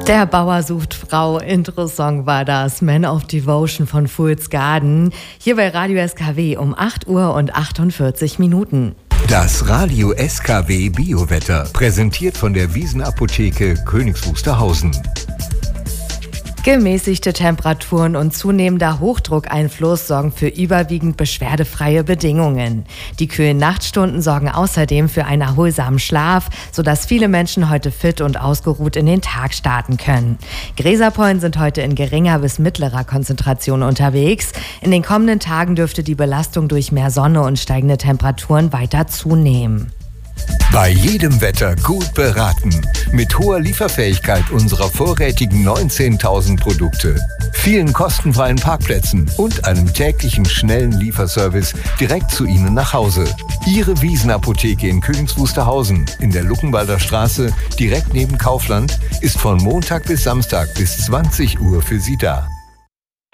Der Bauer sucht Frau, Intro-Song war das, Man of Devotion von Fool's Garden. Hier bei Radio SKW um 8 Uhr und 48 Minuten. Das Radio SKW Biowetter, präsentiert von der Wiesenapotheke Königs Wusterhausen. Gemäßigte Temperaturen und zunehmender Hochdruckeinfluss sorgen für überwiegend beschwerdefreie Bedingungen. Die kühlen Nachtstunden sorgen außerdem für einen erholsamen Schlaf, sodass viele Menschen heute fit und ausgeruht in den Tag starten können. Gräserpollen sind heute in geringer bis mittlerer Konzentration unterwegs. In den kommenden Tagen dürfte die Belastung durch mehr Sonne und steigende Temperaturen weiter zunehmen. Bei jedem Wetter gut beraten. Mit hoher Lieferfähigkeit unserer vorrätigen 19.000 Produkte, vielen kostenfreien Parkplätzen und einem täglichen schnellen Lieferservice direkt zu Ihnen nach Hause. Ihre Wiesenapotheke in Königs Wusterhausen in der Luckenwalder Straße direkt neben Kaufland ist von Montag bis Samstag bis 20 Uhr für Sie da.